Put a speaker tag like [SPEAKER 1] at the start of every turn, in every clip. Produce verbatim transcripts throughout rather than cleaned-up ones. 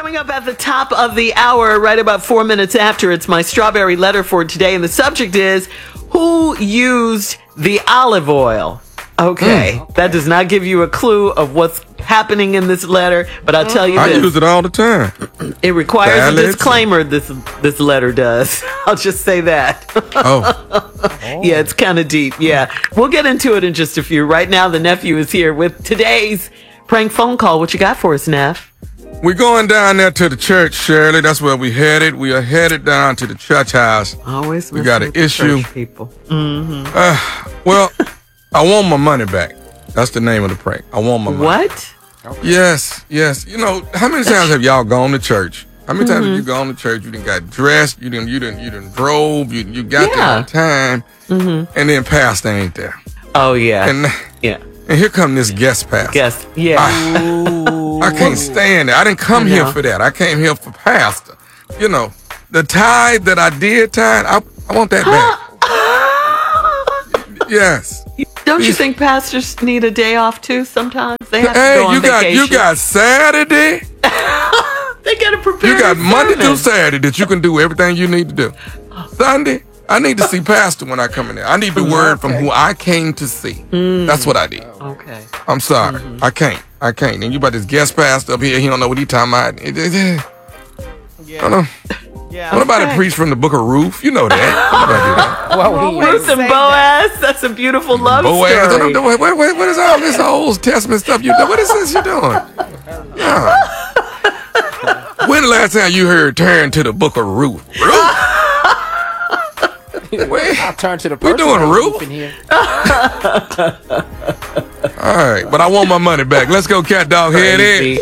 [SPEAKER 1] Coming up at the top of the hour, right about four minutes after, it's my strawberry letter for today. And the subject is, who used the olive oil? Okay, mm, okay. That does not give you a clue of what's happening in this letter, but I'll tell you
[SPEAKER 2] I
[SPEAKER 1] this.
[SPEAKER 2] use it all the time.
[SPEAKER 1] It requires Salads. a disclaimer, this this letter does. I'll just say that. Oh. Yeah, it's kind of deep. Yeah, we'll get into it in just a few. Right now, the nephew is here with today's prank phone call. What you got for us, Neff?
[SPEAKER 2] We're going down there to the church, Shirley. That's where we headed. We are headed down to the church house.
[SPEAKER 1] Always
[SPEAKER 2] we got an issue.
[SPEAKER 1] People. Mm-hmm.
[SPEAKER 2] Uh, well, I want my money back. That's the name of the prank. I want my money.
[SPEAKER 1] What?
[SPEAKER 2] Yes, yes. You know, how many times have y'all gone to church? How many mm-hmm. times have you gone to church? You didn't got dressed. You didn't. You didn't. You didn't drove. You you got yeah. there on time, mm-hmm. and then pastor ain't there.
[SPEAKER 1] Oh yeah.
[SPEAKER 2] And
[SPEAKER 1] yeah.
[SPEAKER 2] And here come this guest pastor.
[SPEAKER 1] Guest. Yeah.
[SPEAKER 2] I, I can't stand it. I didn't come
[SPEAKER 1] I
[SPEAKER 2] here for that. I came here for pastor. You know, the tithe that I did tithe. I I want that back. Yes.
[SPEAKER 1] Don't you think pastors need a day off too? Sometimes they have
[SPEAKER 2] hey,
[SPEAKER 1] to go on
[SPEAKER 2] you got
[SPEAKER 1] vacation.
[SPEAKER 2] you got Saturday.
[SPEAKER 1] They got to prepare.
[SPEAKER 2] You got Monday
[SPEAKER 1] sermon.
[SPEAKER 2] through Saturday that you can do everything you need to do. Sunday, I need to see pastor when I come in there. I need the word okay. from who I came to see. Mm. That's what I did.
[SPEAKER 1] Okay.
[SPEAKER 2] I'm sorry. Mm-hmm. I can't. I can't. And you about this guest pastor up here? He don't know what he talking about. It, it, it, yeah. I don't know. Yeah, what about okay. a priest from the Book of Ruth? You know that. that.
[SPEAKER 1] Well, Ruth and Boaz. That's a beautiful love
[SPEAKER 2] Boaz.
[SPEAKER 1] story.
[SPEAKER 2] What, what, what, what is all this Old Testament stuff you do? What is this you doing? Yeah. When the last time you heard turn to the Book of Ruth? Ruth? Wait,
[SPEAKER 3] I'll turn to the person.
[SPEAKER 2] We're doing Ruth?
[SPEAKER 3] In here.
[SPEAKER 2] All right, but I want my money back. Let's go, cat dog head in.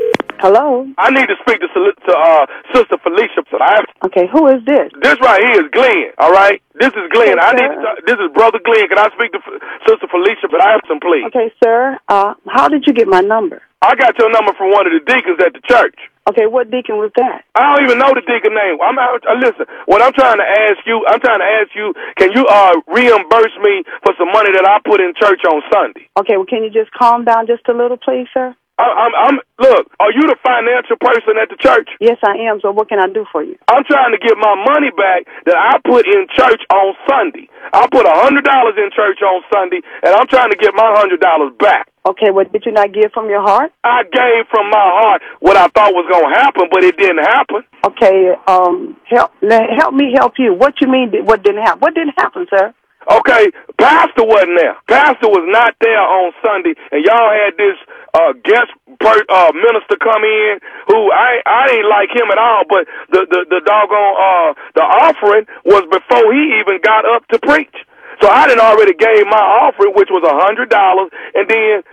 [SPEAKER 4] Hello?
[SPEAKER 5] I need to speak to, to uh, Sister Felicia.
[SPEAKER 4] Okay, who is this?
[SPEAKER 5] This right here is Glenn, all right? This is Glenn.
[SPEAKER 4] Okay,
[SPEAKER 5] I need to talk, this is Brother Glenn. Can I speak to F- Sister Felicia? But I have some, please.
[SPEAKER 4] Okay, sir. Uh, how did you get my number?
[SPEAKER 5] I got your number from one of the deacons at the church.
[SPEAKER 4] Okay, what deacon was that?
[SPEAKER 5] I don't even know the deacon name. I'm out. Uh, listen, what I'm trying to ask you, I'm trying to ask you, can you uh reimburse me for some money that I put in church on Sunday?
[SPEAKER 4] Okay, well, can you just calm down just a little, please, sir?
[SPEAKER 5] I, I'm, I'm. Look, are you the financial person at the church?
[SPEAKER 4] Yes, I am. So what can I do for you?
[SPEAKER 5] I'm trying to get my money back that I put in church on Sunday. I put a hundred dollars in church on Sunday, and I'm trying to get my hundred dollars back.
[SPEAKER 4] Okay, what did you not give from your heart?
[SPEAKER 5] I gave from my heart what I thought was going to happen, but it didn't happen.
[SPEAKER 4] Okay, um, help, help me help you. What you mean? What didn't happen? What didn't happen, sir?
[SPEAKER 5] Okay, Pastor wasn't there. Pastor was not there on Sunday, and y'all had this uh, guest per, uh, minister come in who I I ain't like him at all. But the the, the doggone uh, the offering was before he even got up to preach. So I didn't already gave my offering, which was a hundred dollars, and then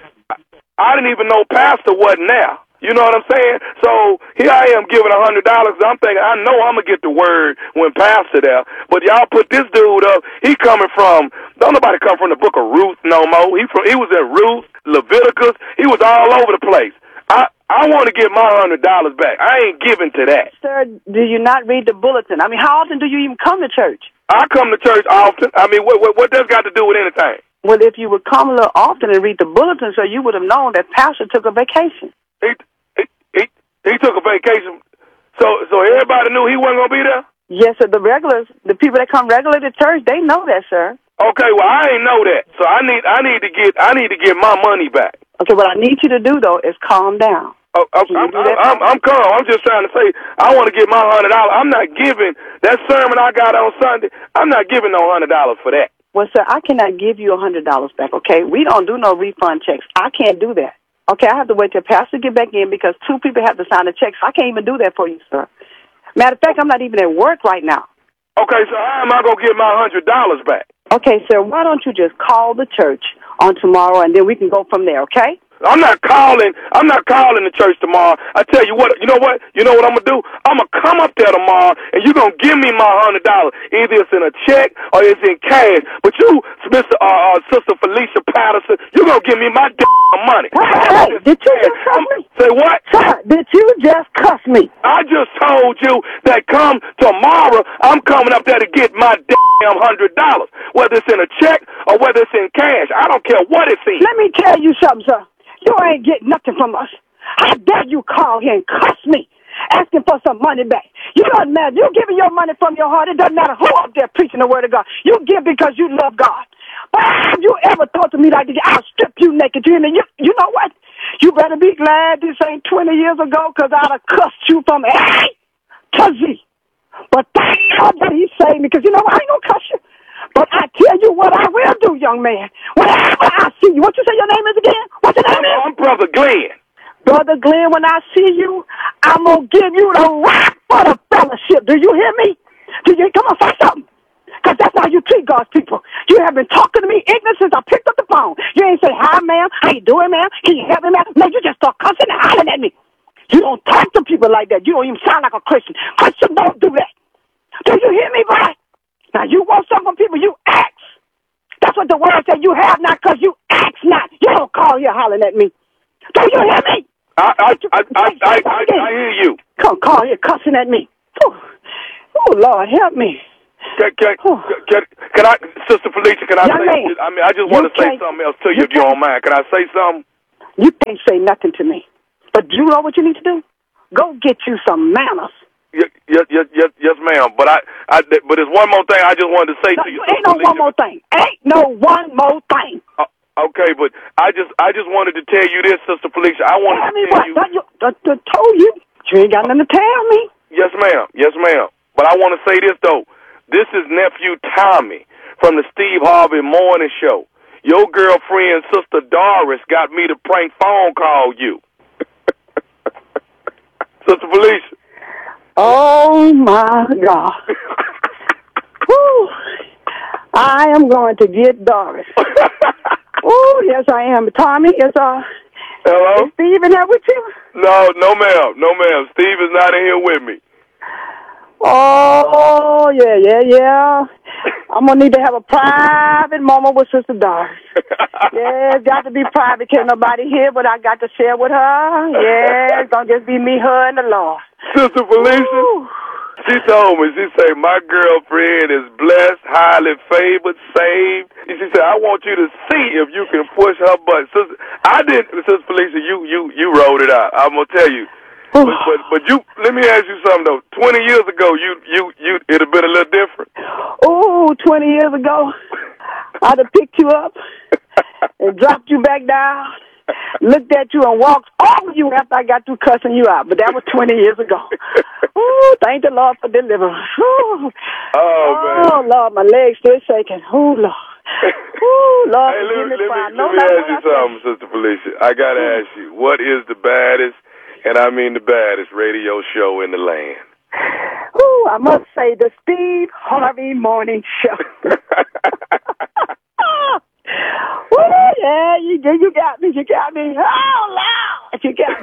[SPEAKER 5] I didn't even know Pastor wasn't there. You know what I'm saying? So here I am giving a hundred dollars. I'm thinking I know I'm gonna get the word when Pastor there. But y'all put this dude up. He coming from don't nobody come from the Book of Ruth no more. He from he was in Ruth, Leviticus. He was all over the place. I I want to get my hundred dollars back. I ain't giving to that.
[SPEAKER 4] Sir, do you not read the bulletin? I mean, how often do you even come to church?
[SPEAKER 5] I come to church often. I mean, what what, what does got to do with anything?
[SPEAKER 4] Well, if you would come a little often and read the bulletin, so you would have known that Pastor took a vacation.
[SPEAKER 5] He, he he he took a vacation, so so everybody knew he wasn't gonna be there.
[SPEAKER 4] Yes, sir. The regulars, the people that come regularly to church, they know that, sir.
[SPEAKER 5] Okay, well I ain't know that, so I need I need to get I need to get my money back.
[SPEAKER 4] Okay, what I need you to do though is calm down.
[SPEAKER 5] Oh, I'm, I'm, I'm, I'm, I'm calm. I'm just trying to say I want to get my hundred dollars. I'm not giving that sermon I got on Sunday. I'm not giving no hundred dollars for that.
[SPEAKER 4] Well, sir, I cannot give you a hundred dollars back. Okay, we don't do no refund checks. I can't do that. Okay, I have to wait till Pastor get back in because two people have to sign a check. So I can't even do that for you, sir. Matter of fact, I'm not even at work right now.
[SPEAKER 5] Okay, so how am I gonna get my hundred dollars back?
[SPEAKER 4] Okay, sir, why don't you just call the church on tomorrow and then we can go from there, okay?
[SPEAKER 5] I'm not calling. I'm not calling the church tomorrow. I tell you what. You know what? You know what I'm gonna do? I'm gonna come up there tomorrow, and you're gonna give me my hundred dollars. Either it's in a check or it's in cash. But you, Mister Uh, uh, Sister Felicia Patterson, you're gonna give me my damn money.
[SPEAKER 4] Hey, did you just cuss me?
[SPEAKER 5] Say what?
[SPEAKER 4] Sir, did you just cuss me?
[SPEAKER 5] I just told you that come tomorrow, I'm coming up there to get my damn hundred dollars, whether it's in a check or whether it's in cash. I don't care what it's in.
[SPEAKER 4] Let me tell you something, sir. You ain't getting nothing from us. How dare you call here and cuss me asking for some money back. You don't matter. You giving your money from your heart. It doesn't matter who up there preaching the word of God. You give because you love God. But have you ever thought to me like this? I'll strip you naked. You, you, you know what? You better be glad this ain't twenty years ago, because I'd have cussed you from A to Z. But thank God that he saved me, because you know what? I ain't gonna cuss you. But I tell you what I will do, young man. Whenever I see you, what you say your name is again? What's your name is?
[SPEAKER 5] I'm Brother Glenn.
[SPEAKER 4] Brother Glenn, when I see you, I'm going to give you the rock for the fellowship. Do you hear me? Do you? Come on, say something. Because that's how you treat God's people. You have been talking to me ignorant since I picked up the phone. You ain't say, hi, ma'am. How you doing, ma'am? Can you help me, ma'am? No, you just start cussing and hollering at me. You don't talk to people like that. You don't even sound like a Christian. Christians don't do that. Do you hear me, boy? Now, you want something from people, you ask. That's what the word said. You have not because you ask not. You don't call here hollering at me. Do you hear me?
[SPEAKER 5] I I I I, I, I, I hear you.
[SPEAKER 4] Come call here cussing at me. Oh, oh Lord, help me.
[SPEAKER 5] Can, can,
[SPEAKER 4] oh.
[SPEAKER 5] can, can I, Sister Felicia, can I
[SPEAKER 4] Young
[SPEAKER 5] say,
[SPEAKER 4] man,
[SPEAKER 5] I mean, I just want to say something else to you, you if you don't mind. Can I say something?
[SPEAKER 4] You can't say nothing to me. But you know what you need to do? Go get you some manners.
[SPEAKER 5] Yes, yes, yes, yes, yes ma'am. But I, I, but there's one more thing I just wanted to say
[SPEAKER 4] no,
[SPEAKER 5] to you.
[SPEAKER 4] Ain't no Felicia. one more thing. Ain't no one more thing.
[SPEAKER 5] Uh, okay, but I just, I just wanted to tell you this, Sister Felicia. I wanted
[SPEAKER 4] tell
[SPEAKER 5] to
[SPEAKER 4] me
[SPEAKER 5] tell
[SPEAKER 4] what?
[SPEAKER 5] you.
[SPEAKER 4] I, I, I told you. You ain't got nothing to tell me.
[SPEAKER 5] Yes, ma'am. Yes, ma'am. But I want to say this though. This is nephew Tommy from the Steve Harvey Morning Show. Your girlfriend, Sister Doris, got me to prank phone call you. Sister Felicia.
[SPEAKER 4] Oh, my God. Woo. I am going to get Doris. Oh, yes, I am. Tommy, is, uh,
[SPEAKER 5] Hello?
[SPEAKER 4] is Steve in there with you?
[SPEAKER 5] No, no, ma'am. No, ma'am. Steve is not in here with me.
[SPEAKER 4] Oh, yeah, yeah, yeah. I'm going to need to have a private moment with Sister Doris. Yeah, it's got to be private. Can't nobody hear what I got to share with her. Yeah, it's going to just be me, her, and the Lord.
[SPEAKER 5] Sister Felicia,
[SPEAKER 4] Ooh.
[SPEAKER 5] She told me, she said, my girlfriend is blessed, highly favored, saved. And she said, I want you to see if you can push her butt. Sister, I didn't, Sister Felicia, you, you, you rolled it out. I'm going to tell you. But, but but you, let me ask you something though. Twenty years ago, you you you it'd have been a little different.
[SPEAKER 4] Oh, twenty years ago, I'd have picked you up and dropped you back down, looked at you and walked over you after I got through cussing you out. But that was twenty years ago. Oh, thank the Lord for deliverance. Oh,
[SPEAKER 5] oh,
[SPEAKER 4] oh Lord, my legs still shaking. Oh Lord. Oh Lord,
[SPEAKER 5] hey, let,
[SPEAKER 4] me
[SPEAKER 5] let me,
[SPEAKER 4] let
[SPEAKER 5] no, me ask you something, Sister Felicia. I gotta ask you, what is the baddest? And I mean the baddest radio show in the land.
[SPEAKER 4] Oh, I must say the Steve Harvey Morning Show. Oh, yeah, you, you got me, you got me. Oh, loud, you got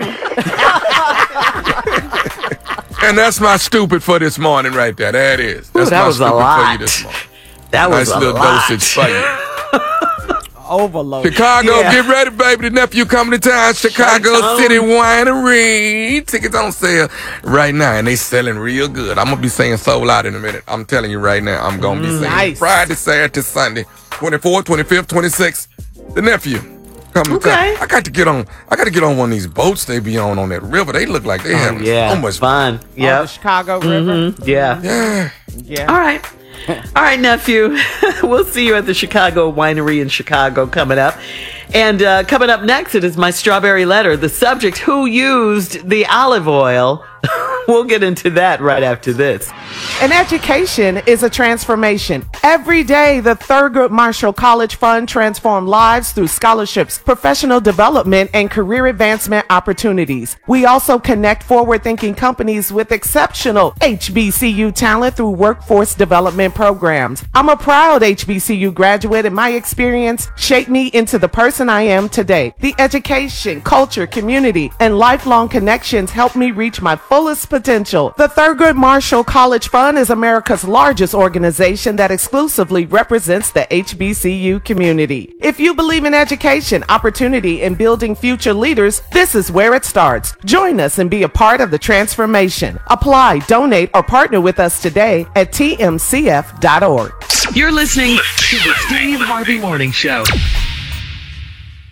[SPEAKER 2] me. And that's my stupid for this morning right there. That is. That's
[SPEAKER 1] Ooh, that
[SPEAKER 2] my
[SPEAKER 1] was
[SPEAKER 2] stupid
[SPEAKER 1] a lot.
[SPEAKER 2] for you this morning.
[SPEAKER 1] That was
[SPEAKER 2] nice
[SPEAKER 1] a
[SPEAKER 2] little
[SPEAKER 1] lot.
[SPEAKER 2] dosage for you.
[SPEAKER 3] Overload.
[SPEAKER 2] Chicago,
[SPEAKER 1] Yeah.
[SPEAKER 2] get ready, baby. The nephew coming to town. Chicago
[SPEAKER 1] Chi-town.
[SPEAKER 2] City Winery. Tickets on sale right now, and they selling real good. I'm going to be saying sold out in a minute. I'm telling you right now. I'm going to be saying
[SPEAKER 3] Nice.
[SPEAKER 2] Friday, Saturday, Sunday, twenty-fourth, twenty-fifth, twenty-sixth. The nephew coming to
[SPEAKER 1] Okay.
[SPEAKER 2] town. I got to get on. I got to get on one of these boats they be on on that river. They look like they
[SPEAKER 1] Oh,
[SPEAKER 2] having
[SPEAKER 1] yeah.
[SPEAKER 2] so much
[SPEAKER 1] fun.
[SPEAKER 3] On the
[SPEAKER 1] Yeah.
[SPEAKER 3] Chicago River.
[SPEAKER 1] Yeah.
[SPEAKER 2] Yeah.
[SPEAKER 3] Yeah.
[SPEAKER 1] All right. All right, nephew. We'll see you at the Chicago Winery in Chicago coming up. And uh, coming up next, it is my strawberry letter. The subject, who used the olive oil? We'll get into that right after this.
[SPEAKER 3] An education is a transformation. Every day, the Thurgood Marshall College Fund transforms lives through scholarships, professional development, and career advancement opportunities. We also connect forward-thinking companies with exceptional H B C U talent through workforce development programs. I'm a proud H B C U graduate, and my experience shaped me into the person I am today. The education, culture, community, and lifelong connections helped me reach my fullest potential. The Thurgood Marshall College Fund is America's largest organization that exclusively represents the H B C U community. If you believe in education, opportunity, and building future leaders, this is where it starts. Join us and be a part of the transformation. Apply, donate, or partner with us today at T M C F dot org.
[SPEAKER 6] You're listening to the Steve Harvey Morning Show.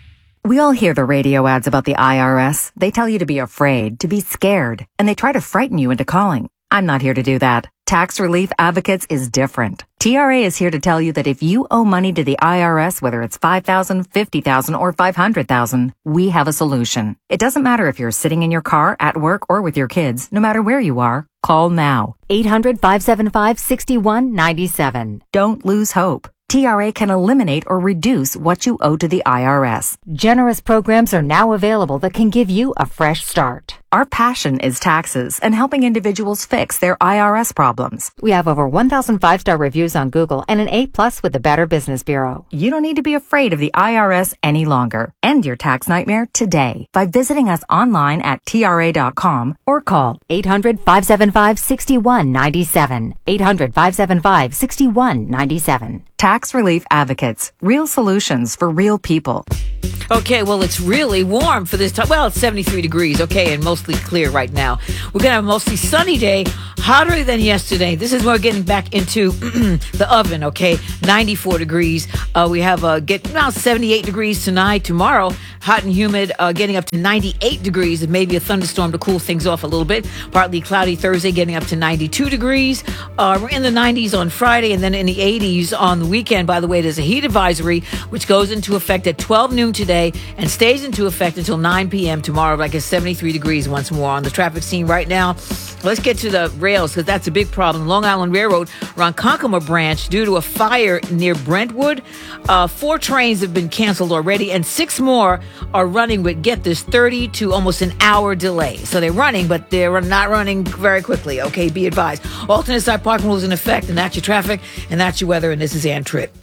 [SPEAKER 6] We all hear the radio ads about the I R S. They tell you to be afraid, to be scared, and they try to frighten you into calling. I'm not here to do that. Tax Relief Advocates is different. T R A is here to tell you that if you owe money to the I R S, whether it's five thousand dollars, fifty thousand dollars, or five hundred thousand dollars, we have a solution. It doesn't matter if you're sitting in your car, at work, or with your kids. No matter where you are, call now.
[SPEAKER 7] eight hundred, five seven five, six one nine seven.
[SPEAKER 6] Don't lose hope. T R A can eliminate or reduce what you owe to the I R S.
[SPEAKER 7] Generous programs are now available that can give you a fresh start.
[SPEAKER 6] Our passion is taxes and helping individuals fix their I R S problems.
[SPEAKER 7] We have over one thousand five-star reviews on Google and an A plus with the Better Business Bureau.
[SPEAKER 6] You don't need to be afraid of the I R S any longer. End your tax nightmare today by visiting us online at T R A dot com
[SPEAKER 7] or call eight hundred, five seven five, six one nine seven. eight hundred, five seven five, six one nine seven.
[SPEAKER 6] Tax Relief Advocates. Real solutions for real people.
[SPEAKER 1] Okay, well, it's really warm for this time. Well, it's seventy-three degrees, okay, and mostly clear right now. We're going to have a mostly sunny day, hotter than yesterday. This is where we're getting back into the oven, okay, ninety-four degrees. Uh, we have uh, get now seventy-eight degrees tonight. Tomorrow, hot and humid, uh, getting up to ninety-eight degrees, and maybe a thunderstorm to cool things off a little bit. Partly cloudy Thursday, getting up to ninety-two degrees. Uh, we're in the nineties on Friday, and then in the eighties on the weekend. By the way, there's a heat advisory, which goes into effect at twelve noon today and stays into effect until nine p.m. tomorrow, like it's seventy-three degrees once more on the traffic scene right now. Let's get to the rails, because that's a big problem. Long Island Railroad, Ronkonkoma branch, due to a fire near Brentwood. Uh, four trains have been canceled already, and six more are running with, get this, thirty to almost an hour delay. So they're running, but they're not running very quickly. Okay, be advised. Alternate side parking rules in effect, and that's your traffic, and that's your weather, and this is Ann Tripp.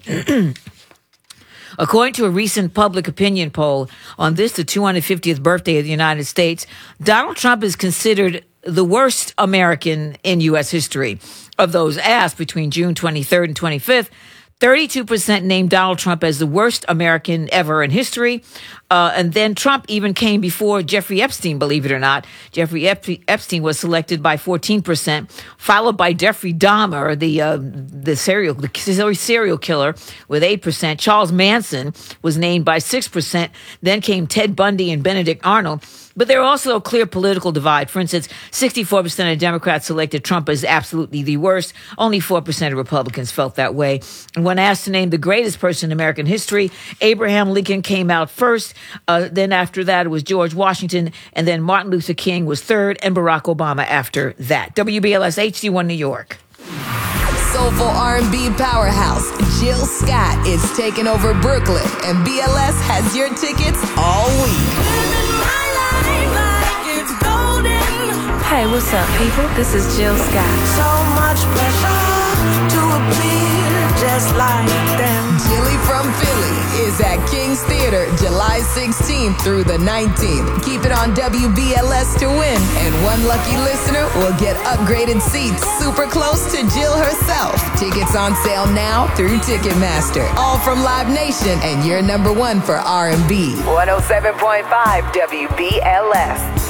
[SPEAKER 1] According to a recent public opinion poll on this, the two hundred fiftieth birthday of the United States, Donald Trump is considered the worst American in U S history. Of those asked between June twenty-third and twenty-fifth, thirty-two percent named Donald Trump as the worst American ever in history. Uh, and then Trump even came before Jeffrey Epstein, believe it or not. Jeffrey Ep- Epstein was selected by fourteen percent, followed by Jeffrey Dahmer, the uh, the serial the serial killer, with eight percent. Charles Manson was named by six percent. Then came Ted Bundy and Benedict Arnold. But there are also a clear political divide. For instance, sixty-four percent of Democrats selected Trump as absolutely the worst. Only four percent of Republicans felt that way. And when asked to name the greatest person in American history, Abraham Lincoln came out first. Uh, then after that, it was George Washington. And then Martin Luther King was third, and Barack Obama after that. W B L S H D one New York.
[SPEAKER 8] Soulful R and B powerhouse Jill Scott is taking over Brooklyn, and B L S has your tickets all week.
[SPEAKER 9] Hey, what's up, people? This is Jill Scott. So much pressure to appear just like them.
[SPEAKER 8] Jilly from Philly is at King's Theater July sixteenth through the nineteenth. Keep it on W B L S to win, and one lucky listener will get upgraded seats super close to Jill herself. Tickets on sale now through Ticketmaster. All from Live Nation and your number one for R and B.
[SPEAKER 10] one oh seven point five W B L S.